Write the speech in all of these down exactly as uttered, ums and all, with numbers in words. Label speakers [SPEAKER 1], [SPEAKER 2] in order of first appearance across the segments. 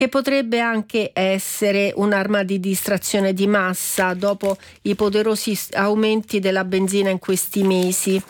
[SPEAKER 1] che potrebbe anche essere un'arma di distrazione di massa dopo i poderosi aumenti della benzina in questi mesi.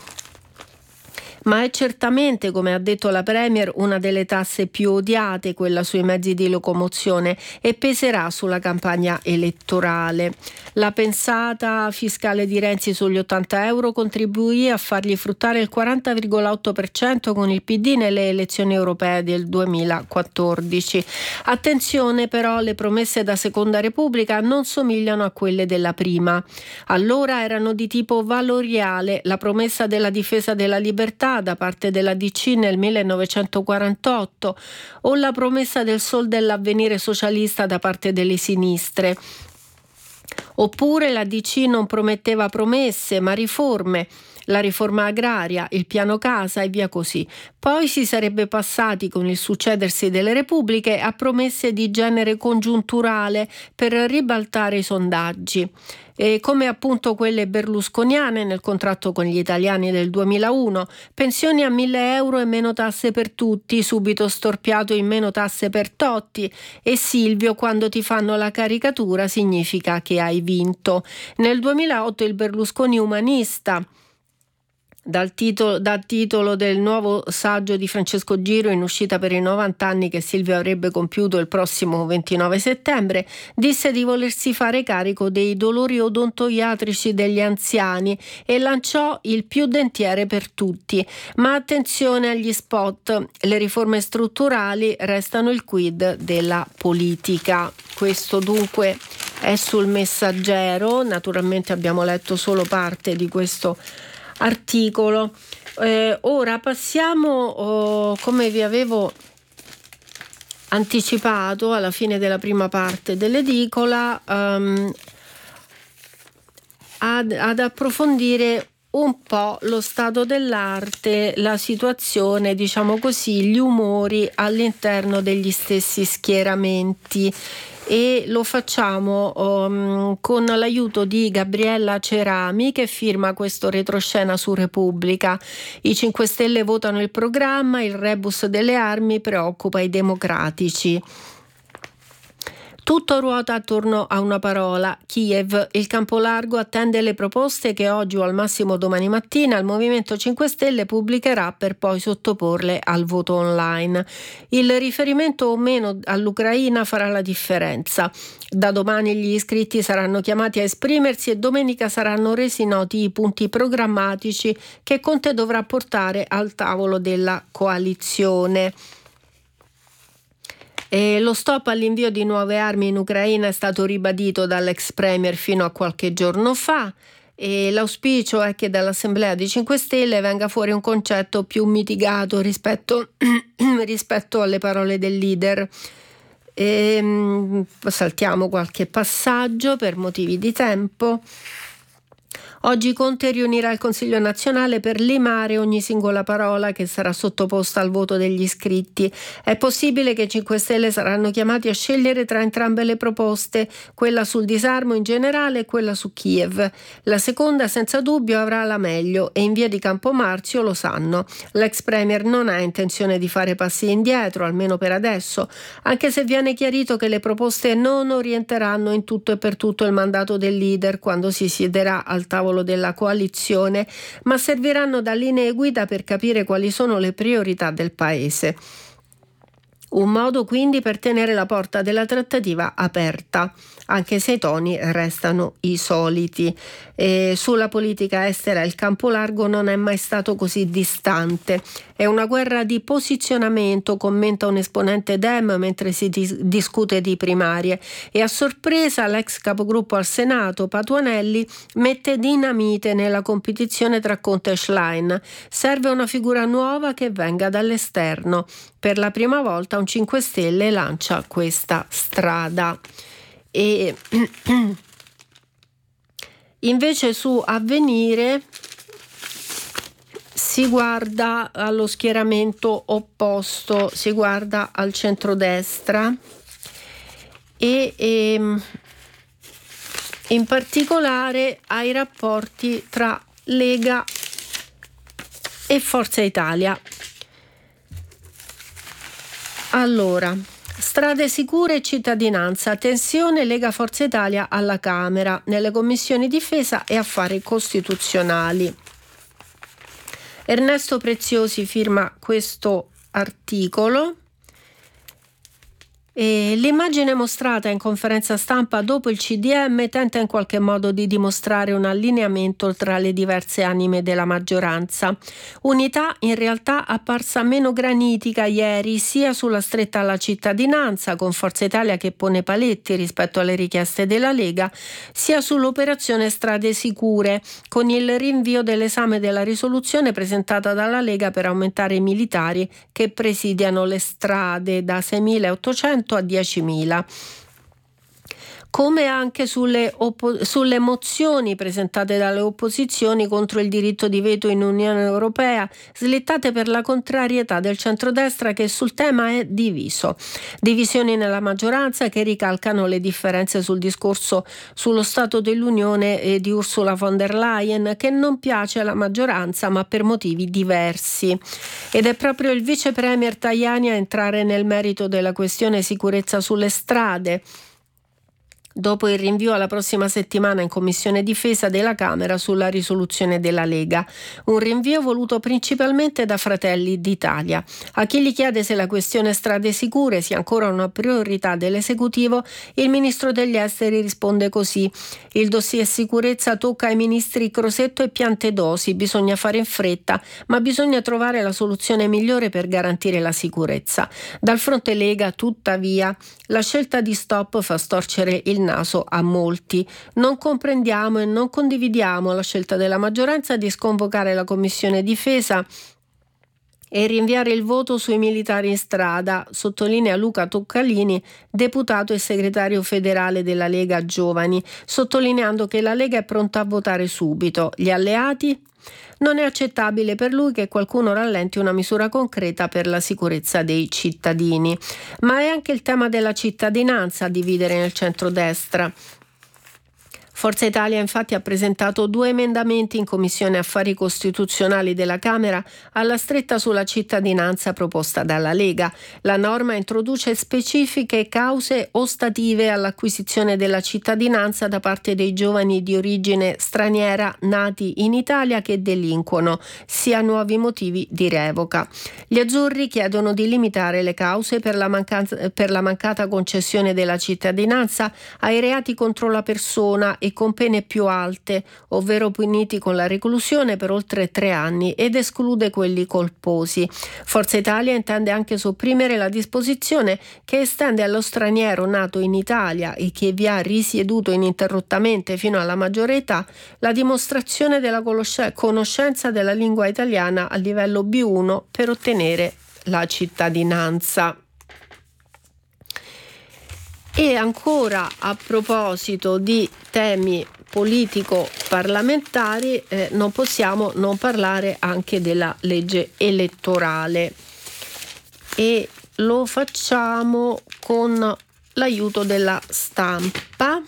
[SPEAKER 1] Ma è certamente, come ha detto la Premier, una delle tasse più odiate, quella sui mezzi di locomozione, e peserà sulla campagna elettorale. La pensata fiscale di Renzi sugli ottanta euro contribuì a fargli fruttare il quaranta virgola otto per cento con il P D nelle elezioni europee del duemilaquattordici. Attenzione però, le promesse da Seconda Repubblica non somigliano a quelle della prima. Allora erano di tipo valoriale, la promessa della difesa della libertà da parte della D C nel millenovecentoquarantotto o la promessa del sol dell'avvenire socialista da parte delle sinistre. Oppure la D C non prometteva promesse ma riforme, la riforma agraria, il piano casa e via così. Poi si sarebbe passati con il succedersi delle repubbliche a promesse di genere congiunturale per ribaltare i sondaggi. E come appunto quelle berlusconiane nel contratto con gli italiani del duemilauno, pensioni a mille euro e meno tasse per tutti, subito storpiato in meno tasse per Totti, e Silvio quando ti fanno la caricatura significa che hai vinto. Nel duemilaotto il Berlusconi umanista, Dal titolo, dal titolo del nuovo saggio di Francesco Giro in uscita per i novanta anni che Silvio avrebbe compiuto il prossimo ventinove settembre, disse di volersi fare carico dei dolori odontoiatrici degli anziani e lanciò il più dentiere per tutti. Ma attenzione agli spot, le riforme strutturali restano il quid della politica. Questo dunque è sul Messaggero. Naturalmente abbiamo letto solo parte di questo articolo. Eh, ora passiamo, oh, come vi avevo anticipato alla fine della prima parte dell'edicola, um, ad, ad approfondire un po' lo stato dell'arte, la situazione, diciamo così, gli umori all'interno degli stessi schieramenti. E lo facciamo um, con l'aiuto di Gabriella Cerami, che firma questo retroscena su Repubblica. I cinque Stelle votano il programma, il rebus delle armi preoccupa i democratici. Tutto ruota attorno a una parola: Kiev. Il campo largo attende le proposte che oggi o al massimo domani mattina il Movimento cinque Stelle pubblicherà per poi sottoporle al voto online. Il riferimento o meno all'Ucraina farà la differenza. Da domani gli iscritti saranno chiamati a esprimersi e domenica saranno resi noti i punti programmatici che Conte dovrà portare al tavolo della coalizione. E lo stop all'invio di nuove armi in Ucraina è stato ribadito dall'ex premier fino a qualche giorno fa, e l'auspicio è che dall'Assemblea di cinque Stelle venga fuori un concetto più mitigato rispetto, rispetto alle parole del leader. E, saltiamo qualche passaggio per motivi di tempo. Oggi Conte riunirà il Consiglio nazionale per limare ogni singola parola che sarà sottoposta al voto degli iscritti. È possibile che i cinque Stelle saranno chiamati a scegliere tra entrambe le proposte, quella sul disarmo in generale e quella su Kiev. La seconda senza dubbio avrà la meglio e in via di Campomarzio lo sanno. L'ex premier non ha intenzione di fare passi indietro, almeno per adesso, anche se viene chiarito che le proposte non orienteranno in tutto e per tutto il mandato del leader quando si siederà al tavolo della coalizione, ma serviranno da linee guida per capire quali sono le priorità del paese. Un modo quindi per tenere la porta della trattativa aperta, anche se i toni restano i soliti. E sulla politica estera il campo largo non è mai stato così distante. È una guerra di posizionamento, commenta un esponente Dem mentre si dis- discute di primarie. E a sorpresa l'ex capogruppo al Senato, Patuanelli, mette dinamite nella competizione tra Conte e Schlein. Serve una figura nuova che venga dall'esterno. Per la prima volta un cinque Stelle lancia questa strada. E invece su Avvenire si guarda allo schieramento opposto, si guarda al centrodestra e, e in particolare ai rapporti tra Lega e Forza Italia. Allora, Strade sicure e cittadinanza, tensione Lega Forza Italia alla Camera, nelle commissioni difesa e affari costituzionali. Ernesto Preziosi firma questo articolo. E l'immagine mostrata in conferenza stampa dopo il C D M tenta in qualche modo di dimostrare un allineamento tra le diverse anime della maggioranza. Unità in realtà apparsa meno granitica ieri sia sulla stretta alla cittadinanza, con Forza Italia che pone paletti rispetto alle richieste della Lega, sia sull'operazione Strade Sicure, con il rinvio dell'esame della risoluzione presentata dalla Lega per aumentare i militari che presidiano le strade da seimilaottocento a diecimila. Come anche sulle, oppo- sulle mozioni presentate dalle opposizioni contro il diritto di veto in Unione Europea, slittate per la contrarietà del centrodestra che sul tema è diviso. Divisioni nella maggioranza che ricalcano le differenze sul discorso sullo Stato dell'Unione eh, di Ursula von der Leyen, che non piace alla maggioranza ma per motivi diversi. Ed è proprio il vice premier Tajani a entrare nel merito della questione sicurezza sulle strade, dopo il rinvio alla prossima settimana in Commissione Difesa della Camera sulla risoluzione della Lega, un rinvio voluto principalmente da Fratelli d'Italia. A chi gli chiede se la questione strade sicure sia ancora una priorità dell'esecutivo, il ministro degli esteri risponde così: il dossier sicurezza tocca ai ministri Crosetto e Piantedosi, bisogna fare in fretta, ma bisogna trovare la soluzione migliore per garantire la sicurezza. Dal fronte Lega, tuttavia, la scelta di stop fa storcere il naso a molti. Non comprendiamo e non condividiamo la scelta della maggioranza di sconvocare la Commissione Difesa e rinviare il voto sui militari in strada, sottolinea Luca Toccalini, deputato e segretario federale della Lega Giovani, sottolineando che la Lega è pronta a votare subito. Gli alleati? Non è accettabile per lui che qualcuno rallenti una misura concreta per la sicurezza dei cittadini. Ma è anche il tema della cittadinanza a dividere nel centrodestra. Forza Italia infatti ha presentato due emendamenti in Commissione Affari Costituzionali della Camera alla stretta sulla cittadinanza proposta dalla Lega. La norma introduce specifiche cause ostative all'acquisizione della cittadinanza da parte dei giovani di origine straniera nati in Italia che delinquono, sia nuovi motivi di revoca. Gli azzurri chiedono di limitare le cause per la, mancanza, per la mancata concessione della cittadinanza ai reati contro la persona e con pene più alte, ovvero puniti con la reclusione per oltre tre anni, ed esclude quelli colposi. Forza Italia intende anche sopprimere la disposizione che estende allo straniero nato in Italia e che vi ha risieduto ininterrottamente fino alla maggiore età la dimostrazione della conoscenza della lingua italiana a livello B uno per ottenere la cittadinanza. E ancora a proposito di temi politico-parlamentari, eh, non possiamo non parlare anche della legge elettorale e lo facciamo con l'aiuto della stampa.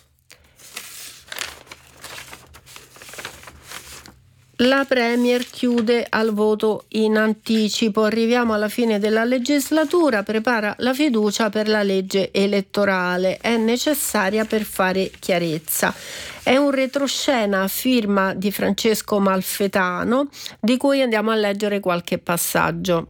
[SPEAKER 1] La Premier chiude al voto in anticipo. Arriviamo alla fine della legislatura, prepara la fiducia per la legge elettorale. È necessaria per fare chiarezza. È un retroscena a firma di Francesco Malfetano, di cui andiamo a leggere qualche passaggio.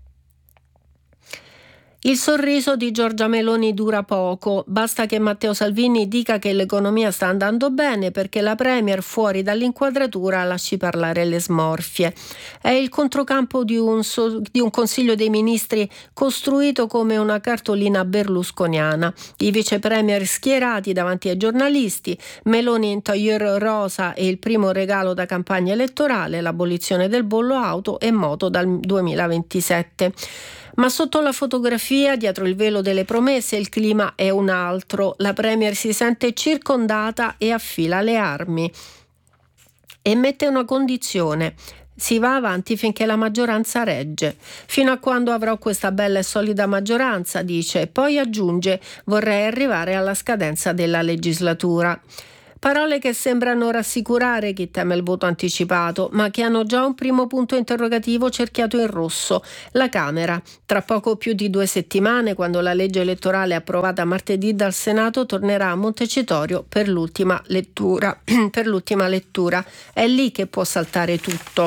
[SPEAKER 1] Il sorriso di Giorgia Meloni dura poco, basta che Matteo Salvini dica che l'economia sta andando bene perché la Premier fuori dall'inquadratura lasci parlare le smorfie. È il controcampo di un, so- di un Consiglio dei Ministri costruito come una cartolina berlusconiana. I vice premier schierati davanti ai giornalisti, Meloni in tailleur rosa e il primo regalo da campagna elettorale, l'abolizione del bollo auto e moto dal duemilaventisette. Ma sotto la fotografia, dietro il velo delle promesse, il clima è un altro. La Premier si sente circondata e affila le armi. E mette una condizione: si va avanti finché la maggioranza regge. Fino a quando avrò questa bella e solida maggioranza, dice. Poi aggiunge: vorrei arrivare alla scadenza della legislatura. Parole che sembrano rassicurare chi teme il voto anticipato, ma che hanno già un primo punto interrogativo cerchiato in rosso: la Camera. Tra poco più di due settimane, quando la legge elettorale approvata martedì dal Senato tornerà a Montecitorio per l'ultima lettura. per l'ultima lettura. È lì che può saltare tutto.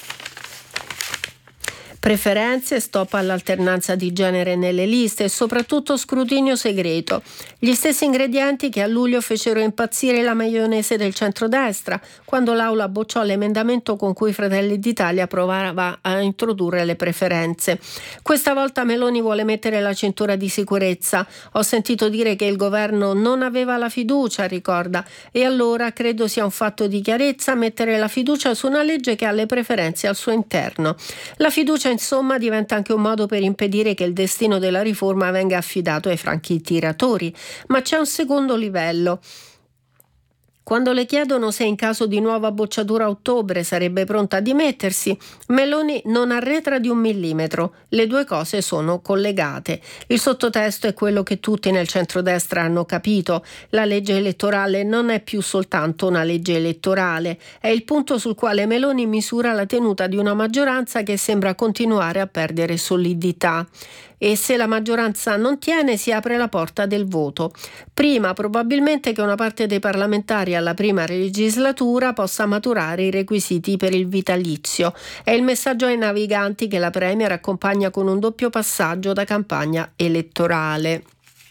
[SPEAKER 1] Preferenze, stop all'alternanza di genere nelle liste e soprattutto scrutinio segreto. Gli stessi ingredienti che a luglio fecero impazzire la maionese del centrodestra quando l'Aula bocciò l'emendamento con cui Fratelli d'Italia provava a introdurre le preferenze. Questa volta Meloni vuole mettere la cintura di sicurezza. Ho sentito dire che il governo non aveva la fiducia, ricorda, e allora credo sia un fatto di chiarezza mettere la fiducia su una legge che ha le preferenze al suo interno. La fiducia insomma diventa anche un modo per impedire che il destino della riforma venga affidato ai franchi tiratori. Ma c'è un secondo livello. Quando le chiedono se in caso di nuova bocciatura a ottobre sarebbe pronta a dimettersi, Meloni non arretra di un millimetro. Le due cose sono collegate. Il sottotesto è quello che tutti nel centrodestra hanno capito. La legge elettorale non è più soltanto una legge elettorale, è il punto sul quale Meloni misura la tenuta di una maggioranza che sembra continuare a perdere solidità. E se la maggioranza non tiene, si apre la porta del voto. Prima probabilmente che una parte dei parlamentari alla prima legislatura possa maturare i requisiti per il vitalizio. È il messaggio ai naviganti che la Premier accompagna con un doppio passaggio da campagna elettorale.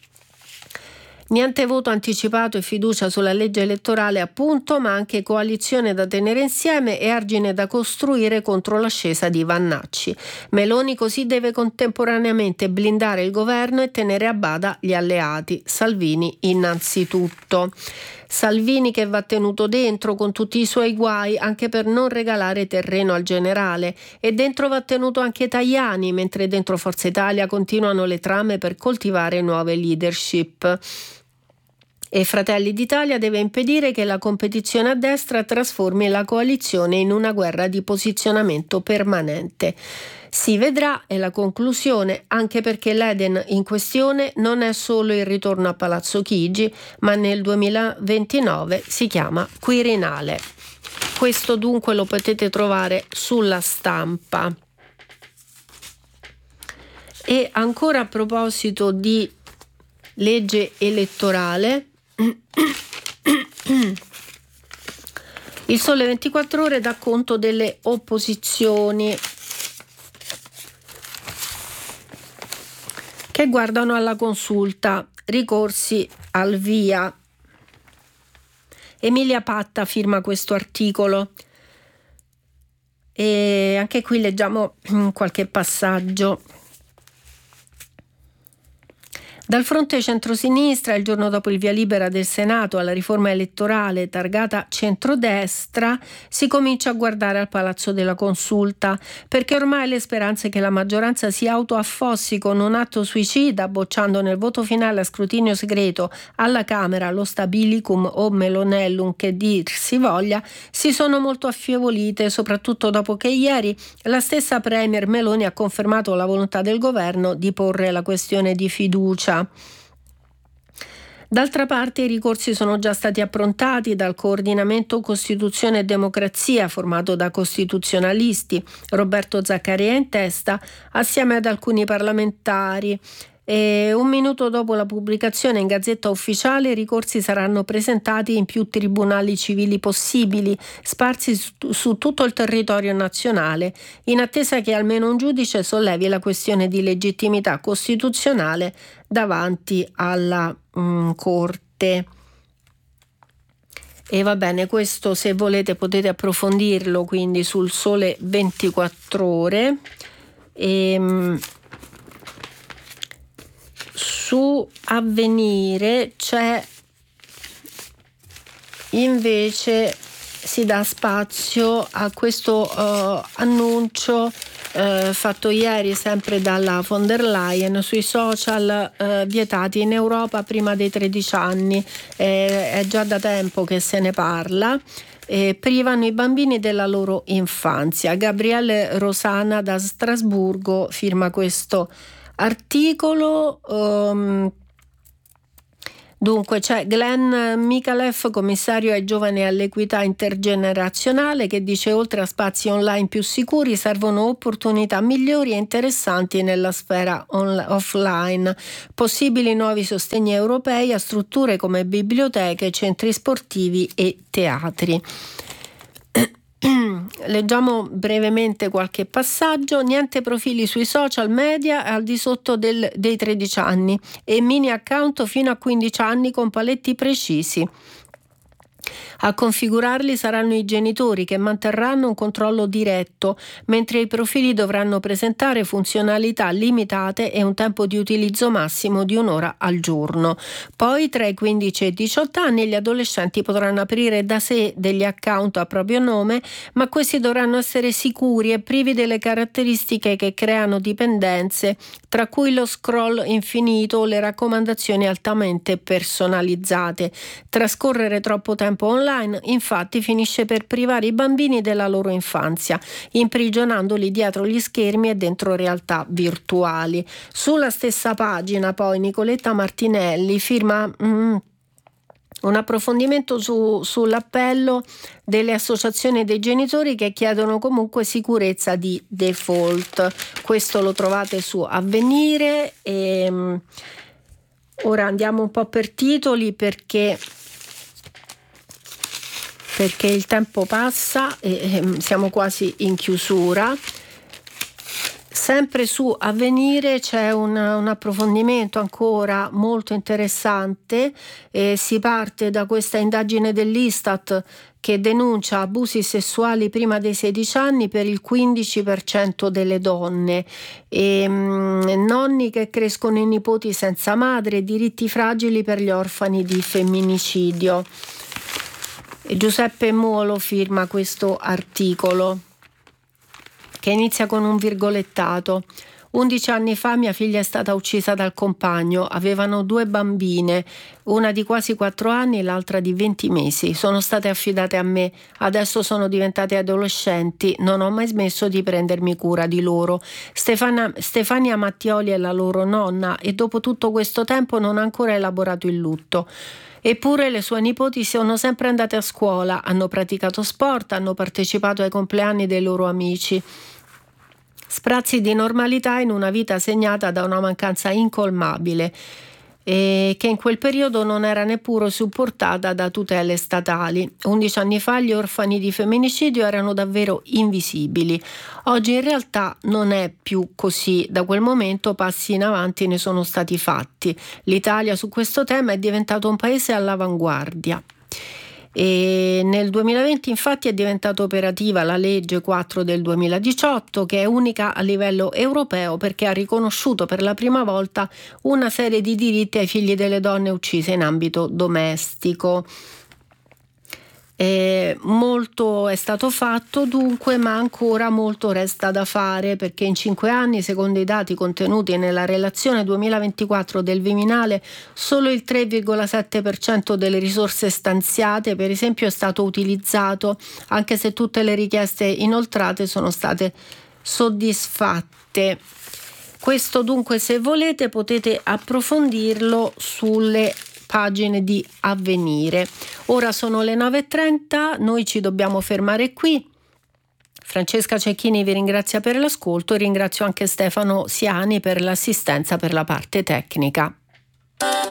[SPEAKER 1] Niente voto anticipato e fiducia sulla legge elettorale appunto, ma anche coalizione da tenere insieme e argine da costruire contro l'ascesa di Vannacci. Meloni così deve contemporaneamente blindare il governo e tenere a bada gli alleati, Salvini innanzitutto. Salvini che va tenuto dentro con tutti i suoi guai anche per non regalare terreno al generale, e dentro va tenuto anche Tajani, mentre dentro Forza Italia continuano le trame per coltivare nuove leadership. E Fratelli d'Italia deve impedire che la competizione a destra trasformi la coalizione in una guerra di posizionamento permanente. Si vedrà, è la conclusione, anche perché l'Eden in questione non è solo il ritorno a Palazzo Chigi, ma nel duemilaventinove si chiama Quirinale. Questo dunque lo potete trovare sulla Stampa. E ancora a proposito di legge elettorale, il Sole ventiquattro Ore dà conto delle opposizioni che guardano alla consulta, ricorsi al via. Emilia Patta firma questo articolo e anche qui leggiamo qualche passaggio. Dal fronte centrosinistra, il giorno dopo il via libera del Senato alla riforma elettorale targata centrodestra, si comincia a guardare al Palazzo della Consulta, perché ormai le speranze che la maggioranza si autoaffossi con un atto suicida, bocciando nel voto finale a scrutinio segreto alla Camera lo stabilicum o melonellum che dir si voglia, si sono molto affievolite, soprattutto dopo che ieri la stessa Premier Meloni ha confermato la volontà del governo di porre la questione di fiducia. D'altra parte, i ricorsi sono già stati approntati dal coordinamento Costituzione e Democrazia, formato da costituzionalisti, Roberto Zaccaria in testa, assieme ad alcuni parlamentari. E un minuto dopo la pubblicazione in Gazzetta Ufficiale, i ricorsi saranno presentati in più tribunali civili possibili, sparsi su, su tutto il territorio nazionale, in attesa che almeno un giudice sollevi la questione di legittimità costituzionale davanti alla mh, Corte. E va bene, questo se volete potete approfondirlo quindi sul Sole ventiquattro Ore. E, mh, su Avvenire c'è invece, si dà spazio a questo uh, annuncio uh, fatto ieri sempre dalla von der Leyen sui social, uh, vietati in Europa prima dei tredici anni. Eh, è già da tempo che se ne parla. Eh, privano i bambini della loro infanzia. Gabriele Rosana da Strasburgo firma questo articolo. um, Dunque c'è Glenn Mikalev, commissario ai giovani e all'equità intergenerazionale, che dice: oltre a spazi online più sicuri servono opportunità migliori e interessanti nella sfera on- offline, possibili nuovi sostegni europei a strutture come biblioteche, centri sportivi e teatri. Leggiamo brevemente qualche passaggio. Niente profili sui social media al di sotto del, dei tredici anni e mini account fino a quindici anni con paletti precisi. A configurarli saranno i genitori, che manterranno un controllo diretto, mentre i profili dovranno presentare funzionalità limitate e un tempo di utilizzo massimo di un'ora al giorno. Poi tra i quindici e i diciotto anni gli adolescenti potranno aprire da sé degli account a proprio nome, ma questi dovranno essere sicuri e privi delle caratteristiche che creano dipendenze, tra cui lo scroll infinito o le raccomandazioni altamente personalizzate. Trascorrere troppo tempo online infatti finisce per privare i bambini della loro infanzia, imprigionandoli dietro gli schermi e dentro realtà virtuali. Sulla stessa pagina poi Nicoletta Martinelli firma mm, un approfondimento su, sull'appello delle associazioni dei genitori che chiedono comunque sicurezza di default. Questo lo trovate su Avvenire. E, mm, ora andiamo un po' per titoli perché perché il tempo passa e eh, siamo quasi in chiusura. Sempre su Avvenire c'è un, un approfondimento ancora molto interessante. Eh, si parte da questa indagine dell'Istat che denuncia abusi sessuali prima dei sedici anni per il quindici per cento delle donne, e, mh, nonni che crescono i nipoti senza madre, diritti fragili per gli orfani di femminicidio. Giuseppe Muolo firma questo articolo che inizia con un virgolettato. undici anni fa mia figlia è stata uccisa dal compagno, avevano due bambine, una di quasi quattro anni e l'altra di venti mesi. Sono state affidate a me, adesso sono diventate adolescenti, non ho mai smesso di prendermi cura di loro. Stefana, Stefania Mattioli è la loro nonna e dopo tutto questo tempo non ha ancora elaborato il lutto. Eppure le sue nipoti sono sempre andate a scuola, hanno praticato sport, hanno partecipato ai compleanni dei loro amici. Sprazzi di normalità in una vita segnata da una mancanza incolmabile, e che in quel periodo non era neppure supportata da tutele statali. undici anni fa gli orfani di femminicidio erano davvero invisibili. Oggi in realtà non è più così. Da quel momento passi in avanti ne sono stati fatti. L'Italia su questo tema è diventato un paese all'avanguardia. E nel duemilaventi infatti è diventata operativa la legge quattro del duemiladiciotto, che è unica a livello europeo perché ha riconosciuto per la prima volta una serie di diritti ai figli delle donne uccise in ambito domestico. Eh, molto è stato fatto dunque, ma ancora molto resta da fare, perché in cinque anni, secondo i dati contenuti nella relazione duemilaventiquattro del Viminale, solo il tre virgola sette per cento delle risorse stanziate, per esempio, è stato utilizzato, anche se tutte le richieste inoltrate sono state soddisfatte. Questo dunque, se volete, potete approfondirlo sulle pagine di Avvenire. Ora sono le nove e trenta, noi ci dobbiamo fermare qui. Francesca Cecchini vi ringrazia per l'ascolto e ringrazio anche Stefano Siani per l'assistenza per la parte tecnica.